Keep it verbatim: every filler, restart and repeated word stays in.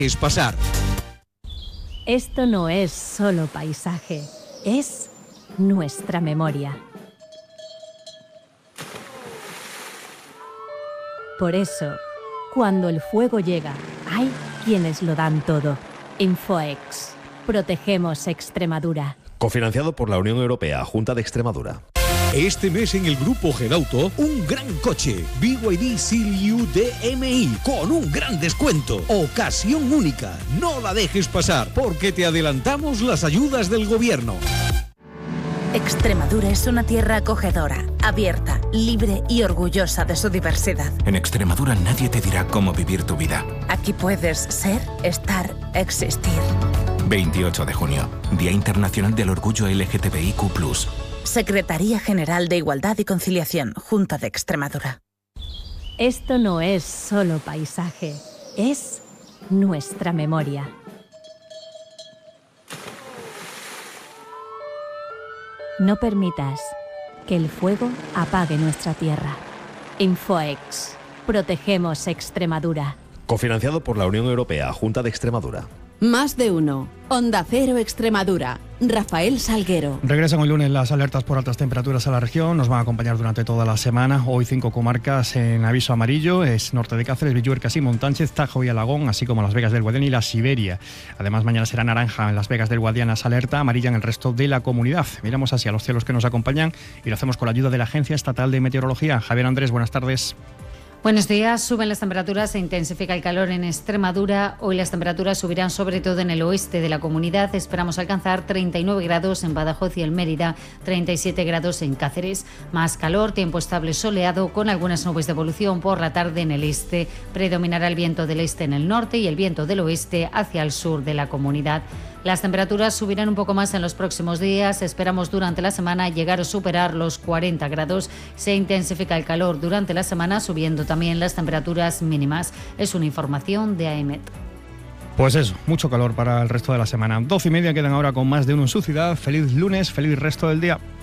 Es pasar. Esto no es solo paisaje, es nuestra memoria. Por eso, cuando el fuego llega, hay quienes lo dan todo. Infoex. Protegemos Extremadura. Cofinanciado por la Unión Europea, Junta de Extremadura. Este mes en el grupo Gedauto, un gran coche, B Y D Seal U D M I, con un gran descuento. Ocasión única, no la dejes pasar, porque te adelantamos las ayudas del gobierno. Extremadura es una tierra acogedora, abierta, libre y orgullosa de su diversidad. En Extremadura nadie te dirá cómo vivir tu vida. Aquí puedes ser, estar, existir. veintiocho de junio, Día Internacional del Orgullo L G T B I Q plus. Secretaría General de Igualdad y Conciliación, Junta de Extremadura. Esto no es solo paisaje, es nuestra memoria. No permitas que el fuego apague nuestra tierra. Infoex. Protegemos Extremadura. Cofinanciado por la Unión Europea, Junta de Extremadura. Más de uno. Onda Cero Extremadura. Rafael Salguero. Regresan hoy lunes las alertas por altas temperaturas a la región. Nos van a acompañar durante toda la semana. Hoy cinco comarcas en aviso amarillo. Es norte de Cáceres, Villuercas y Montánchez, Tajo y Alagón, así como Las Vegas del Guadiana y la Siberia. Además, mañana será naranja en Las Vegas del Guadiana, alerta amarilla en el resto de la comunidad. Miramos hacia los cielos que nos acompañan y lo hacemos con la ayuda de la Agencia Estatal de Meteorología. Javier Andrés, buenas tardes. Buenos días. Suben las temperaturas, se intensifica el calor en Extremadura. Hoy las temperaturas subirán sobre todo en el oeste de la comunidad. Esperamos alcanzar treinta y nueve grados en Badajoz y en Mérida, treinta y siete grados en Cáceres. Más calor, tiempo estable soleado con algunas nubes de evolución por la tarde en el este. Predominará el viento del este en el norte y el viento del oeste hacia el sur de la comunidad. Las temperaturas subirán un poco más en los próximos días. Esperamos durante la semana llegar a superar los cuarenta grados. Se intensifica el calor durante la semana, subiendo también las temperaturas mínimas. Es una información de AEMET. Pues eso, mucho calor para el resto de la semana. Doce y media quedan ahora con más de uno en su ciudad. Feliz lunes, feliz resto del día.